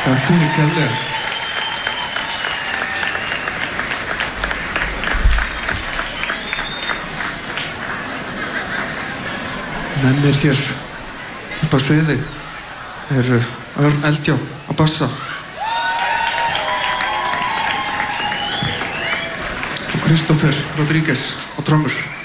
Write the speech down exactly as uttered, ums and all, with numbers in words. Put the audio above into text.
Takk fyrir kærlega. Með mér hér upp á sviði er Örn Eldjá á bassa og Kristófer Rodríguez á trommur.